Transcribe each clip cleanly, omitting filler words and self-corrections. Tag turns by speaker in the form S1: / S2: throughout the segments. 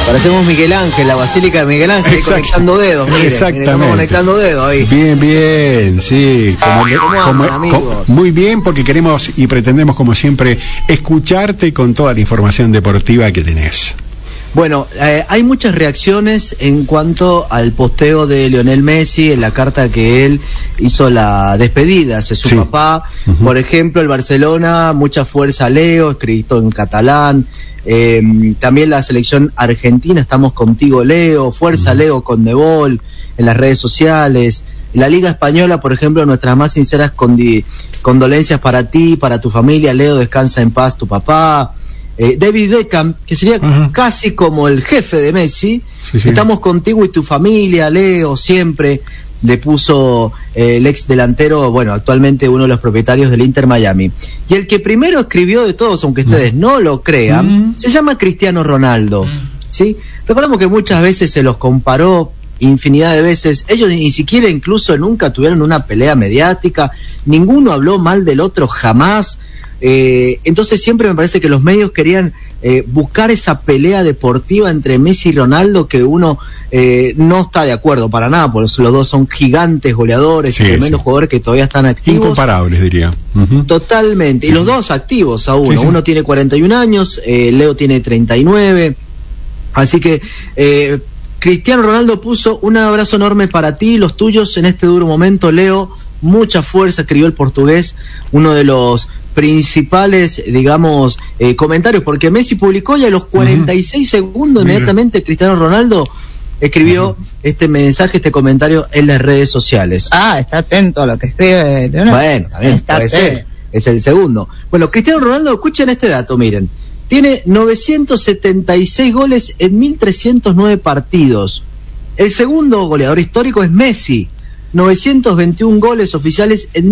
S1: Parecemos Miguel Ángel, la Basílica de Miguel Ángel, conectando dedos. Miren,
S2: exactamente.
S1: Estamos conectando dedos ahí.
S2: Bien, bien, sí. Muy bien, porque queremos y pretendemos, como siempre, escucharte con toda la información deportiva que tenés.
S1: Bueno, hay muchas reacciones en cuanto al posteo de Lionel Messi en la carta que él hizo la despedida hacia su papá. Por ejemplo, el Barcelona, mucha fuerza Leo, escrito en catalán. También la selección argentina, estamos contigo Leo, fuerza Leo Conmebol, en las redes sociales. La Liga Española, por ejemplo, nuestras más sinceras condolencias para ti, para tu familia, Leo, descansa en paz tu papá. David Beckham, que sería casi como el jefe de Messi, estamos contigo y tu familia, Leo, siempre, le puso el ex delantero, bueno, actualmente uno de los propietarios del Inter Miami. Y el que primero escribió de todos, aunque ustedes no lo crean, se llama Cristiano Ronaldo, ¿sí? Recordamos que muchas veces se los comparó, infinidad de veces, ellos ni siquiera incluso nunca tuvieron una pelea mediática, ninguno habló mal del otro jamás. Entonces siempre me parece que los medios querían buscar esa pelea deportiva entre Messi y Ronaldo, que uno no está de acuerdo para nada, porque los dos son gigantes goleadores, tremendos jugadores que todavía están activos.
S2: Incomparables, diría.
S1: Totalmente, y los dos activos aún, uno tiene 41 años, Leo tiene 39, así que Cristiano Ronaldo puso un abrazo enorme para ti y los tuyos en este duro momento, Leo, mucha fuerza, escribió el portugués, uno de los principales, digamos, comentarios, porque Messi publicó y a los 46 segundos inmediatamente Cristiano Ronaldo escribió este mensaje, este comentario en las redes sociales.
S3: Está atento a lo que escribe Leonel.
S1: Bueno, también puede ser, es el segundo. Bueno, Cristiano Ronaldo, escuchen este dato, miren, tiene 976 goles en 1309 partidos. El segundo goleador histórico es Messi, 921 goles oficiales en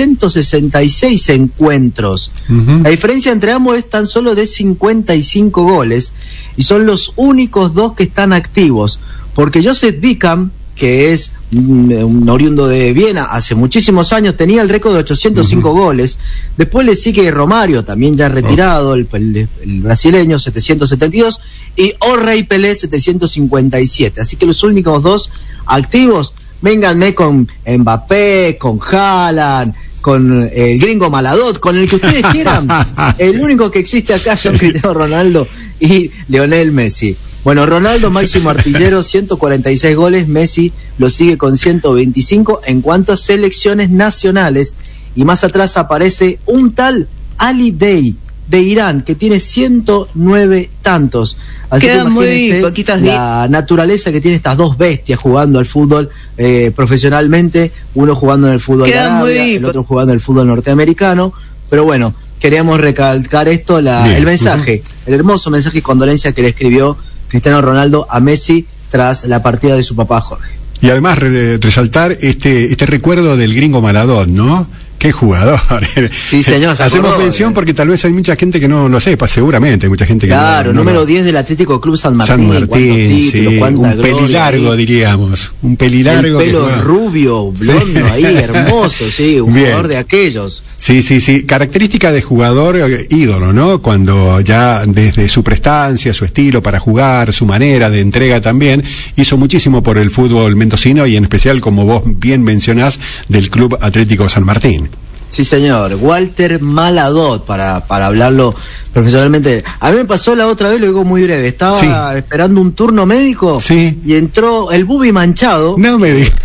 S1: 1166 encuentros. La diferencia entre ambos es tan solo de 55 goles y son los únicos dos que están activos, porque Joseph Beckham, que es un oriundo de Viena, hace muchísimos años tenía el récord de 805 goles. Después le sigue Romario, también ya retirado, el brasileño, 772, y O'Reilly Pelé, 757. Así que los únicos dos activos, vénganme con Mbappé, con Haaland, con el gringo Maladot, con el que ustedes quieran. El único que existe acá son Cristiano Ronaldo y Lionel Messi. Bueno, Ronaldo máximo artillero, 146 goles, Messi lo sigue con 125 en cuanto a selecciones nacionales, y más atrás aparece un tal Ali Day de Irán, que tiene 109 tantos. Así
S3: quedan
S1: que
S3: muy poquitas
S1: la naturaleza que tiene estas dos bestias jugando al fútbol profesionalmente, uno jugando en el fútbol de Arabia, el otro jugando en el fútbol norteamericano, pero bueno, queríamos recalcar esto, el mensaje, el hermoso mensaje y condolencia que le escribió Cristiano Ronaldo a Messi tras la partida de su papá Jorge.
S2: Y además resaltar este recuerdo del gringo Maradona, ¿no? ¡Qué jugador!
S1: Sí, señor.
S2: Hacemos mención porque tal vez hay mucha gente que no lo sepa, seguramente hay mucha gente que
S1: claro, número 10 del Atlético Club San Martín.
S2: Títulos, un pelilargo, diríamos. Un pelilargo.
S1: El pelo rubio, blondo ahí, hermoso, sí, un jugador de aquellos.
S2: Sí. Característica de jugador ídolo, ¿no? Cuando ya desde su prestancia, su estilo para jugar, su manera de entrega también, hizo muchísimo por el fútbol mendocino y en especial, como vos bien mencionás, del Club Atlético San Martín.
S1: Sí, señor. Walter Maladot, para hablarlo profesionalmente. A mí me pasó la otra vez, lo digo muy breve. Estaba esperando un turno médico y entró el Bubi Manchado.
S2: No me digas.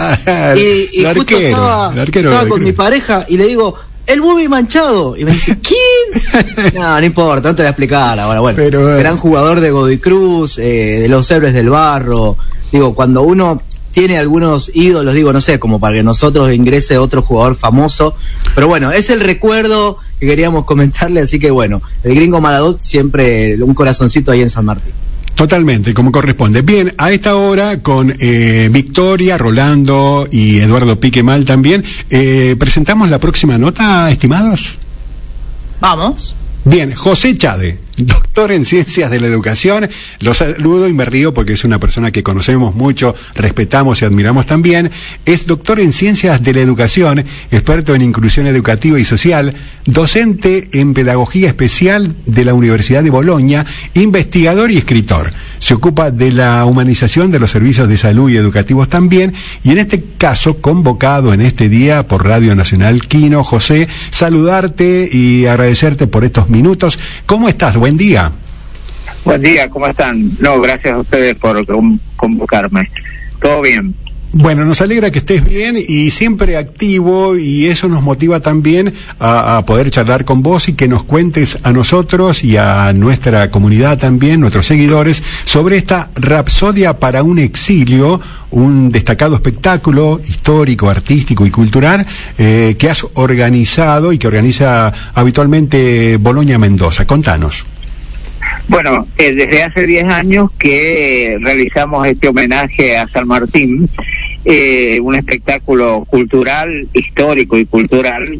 S1: Y justo estaba con mi pareja y le digo, el Bubi Manchado. Y me dice, ¿quién? No importa, no te voy a explicar ahora. Bueno, gran jugador de Godoy Cruz, de los Héroes del Barro. Digo, cuando uno tiene algunos ídolos, digo, no sé, como para que nosotros ingrese otro jugador famoso, pero bueno, es el recuerdo que queríamos comentarle, así que bueno, el gringo Maradona siempre un corazoncito ahí en San Martín.
S2: Totalmente, como corresponde. Bien, a esta hora con Victoria, Rolando y Eduardo Piquemal también, presentamos la próxima nota, estimados.
S3: Vamos.
S2: Bien, José Chade. doctor en Ciencias de la Educación. Lo saludo y me río porque es una persona que conocemos mucho, respetamos y admiramos también. Es doctor en Ciencias de la Educación, experto en inclusión educativa y social, docente en Pedagogía Especial de la Universidad de Bolonia, investigador y escritor. Se ocupa de la humanización de los servicios de salud y educativos también, y en este caso convocado en este día por Radio Nacional Quino. José, saludarte y agradecerte por estos minutos. ¿Cómo estás? Buen día.
S4: Buen día, ¿cómo están? No, gracias a ustedes por convocarme. ¿Todo bien?
S2: Bueno, nos alegra que estés bien y siempre activo, y eso nos motiva también a poder charlar con vos y que nos cuentes a nosotros y a nuestra comunidad también, nuestros seguidores, sobre esta Rapsodia para un exilio, un destacado espectáculo histórico, artístico y cultural que has organizado y que organiza habitualmente Bolonia Mendoza. Contanos.
S4: Bueno, desde hace 10 años que realizamos este homenaje a San Martín, un espectáculo cultural, histórico y cultural,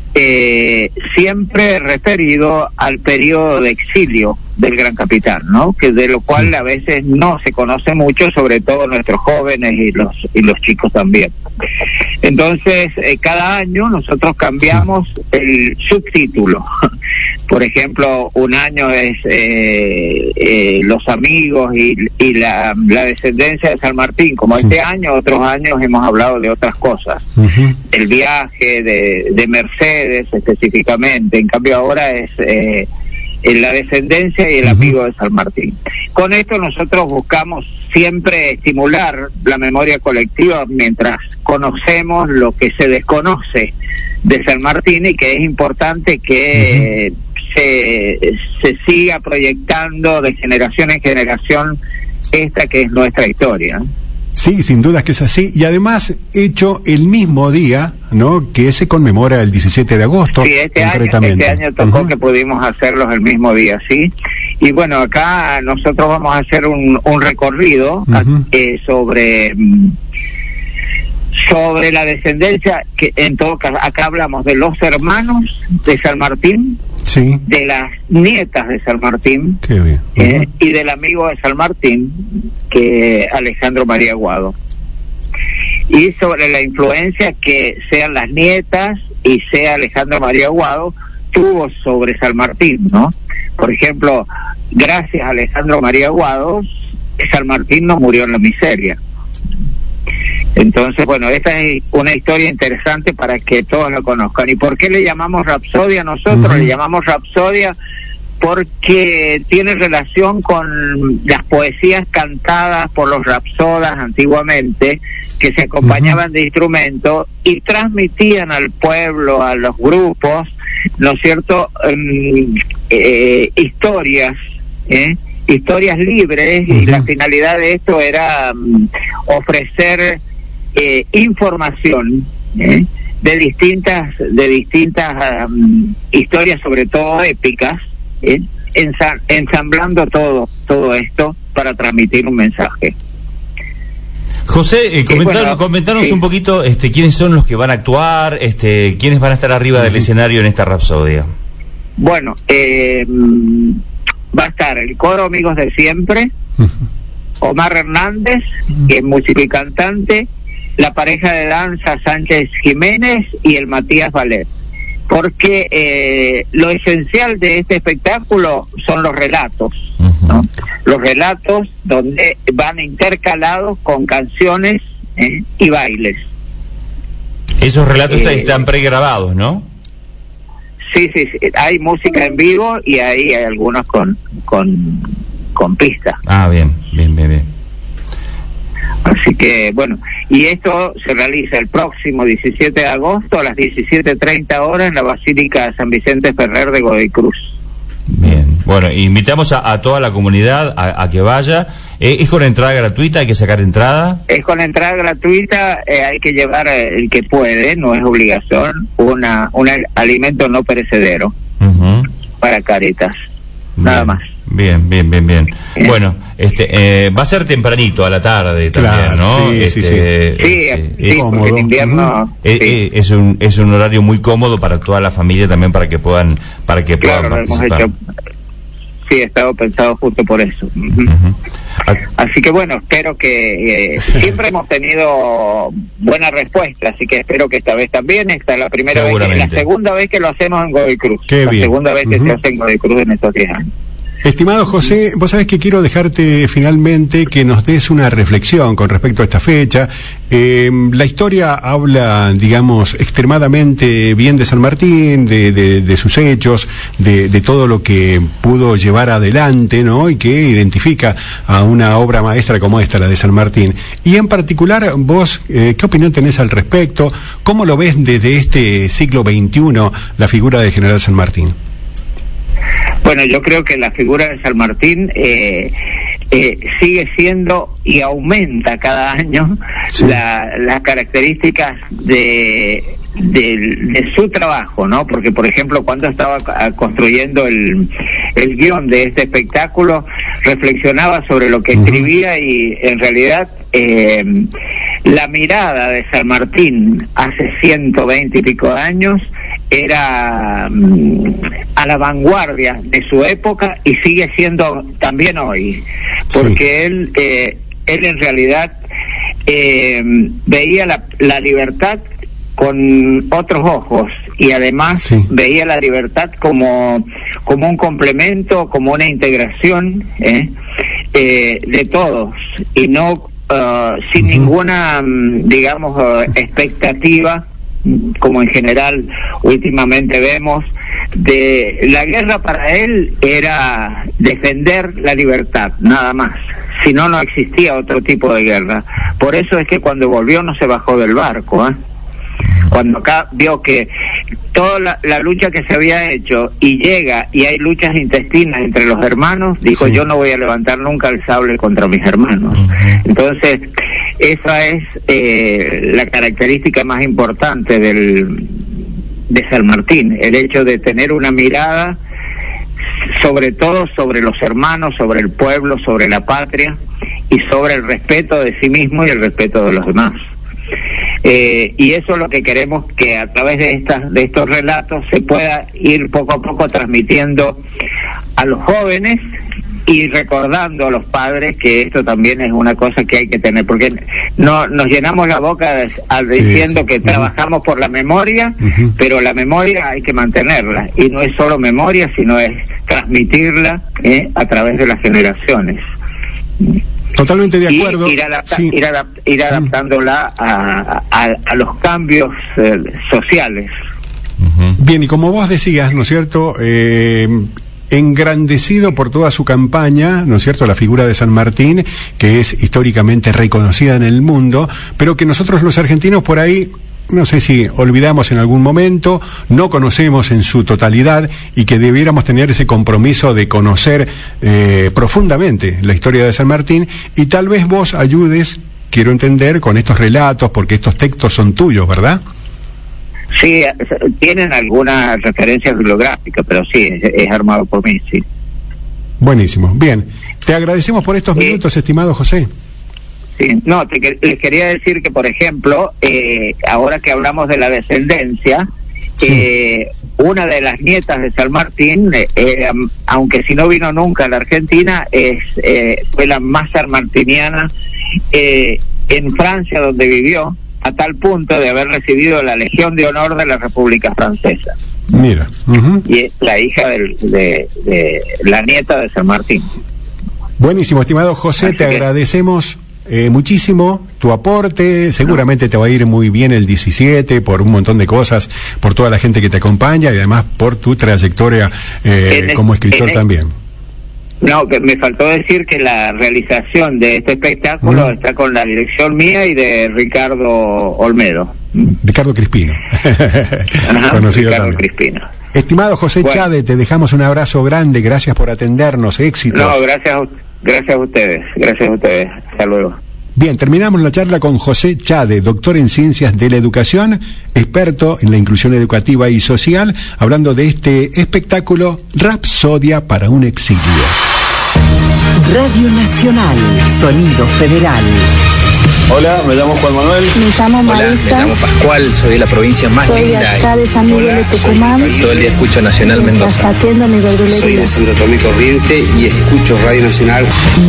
S4: siempre referido al periodo de exilio del Gran Capitán, ¿no? Que de lo cual a veces no se conoce mucho, sobre todo nuestros jóvenes y los chicos también. Entonces, cada año nosotros cambiamos el subtítulo. Por ejemplo, un año es los amigos y la descendencia de San Martín, como este año. Otros años hemos hablado de otras cosas, el viaje de Mercedes específicamente. En cambio ahora es la descendencia y el amigo de San Martín. Con esto nosotros buscamos siempre estimular la memoria colectiva mientras conocemos lo que se desconoce de San Martín, y que es importante que se siga proyectando de generación en generación esta que es nuestra historia.
S2: Sí, sin duda que es así, y además hecho el mismo día, ¿no?, que se conmemora el 17 de agosto.
S4: Sí, este año tocó que pudimos hacerlos el mismo día, ¿sí? Y bueno, acá nosotros vamos a hacer un recorrido sobre la descendencia, que en todo caso, acá hablamos de los hermanos de San Martín, sí, de las nietas de San Martín, qué bien, y del amigo de San Martín, que Alejandro María Aguado, y sobre la influencia que sean las nietas y sea Alejandro María Aguado tuvo sobre San Martín, ¿no? Por ejemplo, gracias a Alejandro María Aguado, San Martín no murió en la miseria. Entonces, bueno, esta es una historia interesante para que todos la conozcan. ¿Y por qué le llamamos Rapsodia? Nosotros le llamamos Rapsodia porque tiene relación con las poesías cantadas por los rapsodas antiguamente, que se acompañaban de instrumentos y transmitían al pueblo, a los grupos, ¿no es cierto?, historias, historias libres, y la finalidad de esto era ofrecer información de distintas historias, sobre todo épicas, ensamblando todo esto para transmitir un mensaje.
S5: José, comentanos un poquito quiénes son los que van a actuar, quiénes van a estar arriba del escenario en esta Rapsodia.
S4: Bueno, va a estar el coro Amigos de Siempre, Omar Hernández, que es músico y cantante, la pareja de danza Sánchez Jiménez y el Matías Valer. Porque lo esencial de este espectáculo son los relatos, ¿no? Los relatos donde van intercalados con canciones y bailes.
S5: Esos relatos están pregrabados, ¿no?
S4: Sí, hay música en vivo y hay algunos con pista.
S5: Ah, bien.
S4: Así que, bueno, y esto se realiza el próximo 17 de agosto a las 17:30 horas en la Basílica de San Vicente Ferrer de Godoy Cruz.
S5: Bien, bueno, invitamos a toda la comunidad a que vaya. ¿Es con entrada gratuita? ¿Hay que sacar entrada?
S4: Es con entrada gratuita, hay que llevar el que puede, no es obligación, un alimento no perecedero para Cáritas, nada más.
S5: Bien. Bueno, va a ser tempranito a la tarde también, claro, ¿no?
S4: Sí, porque en invierno
S5: es un horario muy cómodo para toda la familia también, para que puedan participar.
S4: sí, ha estado pensado justo por eso. Así que bueno, espero que siempre hemos tenido buena respuesta, así que espero que esta vez también. Esta es la primera vez, la segunda vez que lo hacemos en Godoy Cruz.
S2: Qué bien.
S4: Segunda vez que se hace en Godoy Cruz en estos 10 años.
S2: Estimado José, vos sabés que quiero dejarte finalmente que nos des una reflexión con respecto a esta fecha. La historia habla, digamos, extremadamente bien de San Martín, de sus hechos, de todo lo que pudo llevar adelante, ¿no? Y que identifica a una obra maestra como esta, la de San Martín. Y en particular, vos, ¿qué opinión tenés al respecto? ¿Cómo lo ves desde este siglo XXI, la figura del general San Martín?
S4: Bueno, yo creo que la figura de San Martín sigue siendo y aumenta cada año las características de su trabajo, ¿no? Porque, por ejemplo, cuando estaba construyendo el guión de este espectáculo, reflexionaba sobre lo que escribía y en realidad la mirada de San Martín hace 120 y pico de años era a la vanguardia de su época y sigue siendo también hoy, porque él en realidad veía la libertad con otros ojos y además veía la libertad como un complemento, como una integración de todos y no sin ninguna, digamos, expectativa, como en general últimamente vemos. De la guerra para él era defender la libertad, nada más. Si no, no existía otro tipo de guerra. Por eso es que cuando volvió no se bajó del barco, Cuando acá vio que toda la lucha que se había hecho y llega y hay luchas intestinas entre los hermanos, dijo, yo no voy a levantar nunca el sable contra mis hermanos. Entonces, esa es la característica más importante de San Martín, el hecho de tener una mirada sobre todo sobre los hermanos, sobre el pueblo, sobre la patria y sobre el respeto de sí mismo y el respeto de los demás. Y eso es lo que queremos, que a través de estos relatos se pueda ir poco a poco transmitiendo a los jóvenes y recordando a los padres que esto también es una cosa que hay que tener, porque no nos llenamos la boca diciendo que trabajamos por la memoria, pero la memoria hay que mantenerla, y no es solo memoria, sino es transmitirla a través de las generaciones.
S2: Totalmente de acuerdo.
S4: Ir adaptándola a los cambios sociales.
S2: Bien, y como vos decías, ¿no es cierto?, engrandecido por toda su campaña, ¿no es cierto?, la figura de San Martín, que es históricamente reconocida en el mundo, pero que nosotros los argentinos por ahí, no sé si olvidamos en algún momento, no conocemos en su totalidad, y que debiéramos tener ese compromiso de conocer profundamente la historia de San Martín, y tal vez vos ayudes, quiero entender, con estos relatos, porque estos textos son tuyos, ¿verdad?
S4: Sí, tienen algunas referencias bibliográficas, pero sí, es armado por mí, sí.
S2: Buenísimo. Bien, te agradecemos por estos minutos, estimado José.
S4: Sí, no, les quería decir que, por ejemplo, ahora que hablamos de la descendencia, una de las nietas de San Martín, aunque si no vino nunca a la Argentina, fue la más sanmartiniana en Francia, donde vivió, a tal punto de haber recibido la Legión de Honor de la República Francesa.
S2: Mira.
S4: Y es la hija de la nieta de San Martín.
S2: Buenísimo, estimado José, así te agradecemos muchísimo tu aporte. Seguramente te va a ir muy bien el 17 por un montón de cosas, por toda la gente que te acompaña y además por tu trayectoria como escritor también.
S4: No, que me faltó decir que la realización de este espectáculo está con la dirección mía y de Ricardo Olmedo.
S2: Ricardo Crispino. Conocido
S4: Ricardo
S2: también.
S4: Crispino.
S2: Estimado José Chade, te dejamos un abrazo grande, gracias por atendernos, éxitos.
S4: No, gracias a ustedes, hasta luego.
S2: Bien, terminamos la charla con José Chade, doctor en Ciencias de la Educación, experto en la inclusión educativa y social, hablando de este espectáculo Rapsodia para un exilio.
S6: Radio Nacional, Sonido Federal. Hola, me llamo Juan Manuel.
S7: Me llamo
S8: Hola,
S7: Marisa.
S8: me llamo Pascual, soy de la provincia más
S7: Soy
S8: linda.
S7: acá de San Miguel de Tucumán.
S8: Todo el día escucho Nacional Mendoza.
S7: Atiendo mi verdulería.
S9: Soy de Santo Tomé Corriente y escucho Radio Nacional.